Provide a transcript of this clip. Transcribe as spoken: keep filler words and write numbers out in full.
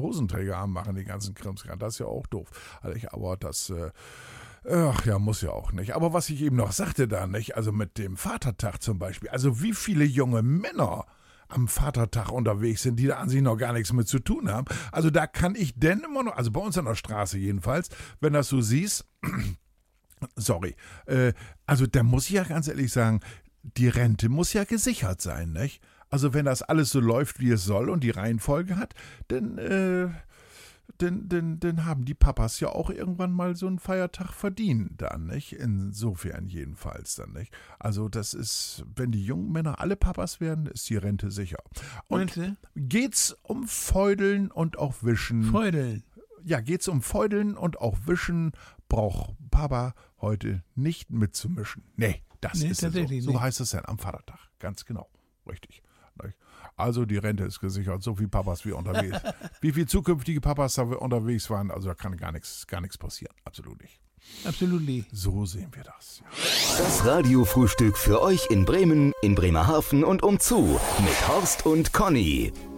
Hosenträger anmachen, die ganzen Krimskrams. Das ist ja auch doof. Also, aber das, äh, ach ja, muss ja auch nicht. Aber was ich eben noch sagte da, nicht, also mit dem Vatertag zum Beispiel, also wie viele junge Männer am Vatertag unterwegs sind, die da an sich noch gar nichts mit zu tun haben. Also da kann ich denn immer noch, also bei uns an der Straße jedenfalls, wenn das so siehst, sorry, äh, also da muss ich ja ganz ehrlich sagen, die Rente muss ja gesichert sein, nicht? Also wenn das alles so läuft, wie es soll und die Reihenfolge hat, dann, äh, dann, dann, dann haben die Papas ja auch irgendwann mal so einen Feiertag verdient dann, nicht? Insofern jedenfalls dann, nicht? Also das ist, wenn die jungen Männer alle Papas werden, ist die Rente sicher. Und Rente? geht's um Feudeln und auch Wischen. Feudeln. Ja, geht's um Feudeln und auch Wischen, braucht Papa heute nicht mitzumischen. Nee, das Nee, ist so. tatsächlich So nicht. heißt es dann am Vatertag. Ganz genau. Richtig. Also die Rente ist gesichert, so viele Papas wie unterwegs. Wie viele zukünftige Papas da unterwegs waren, also da kann gar nichts gar nichts passieren. Absolut nicht. Absolutely. So sehen wir das. Das Radiofrühstück für euch in Bremen, in Bremerhaven und umzu mit Horst und Conny.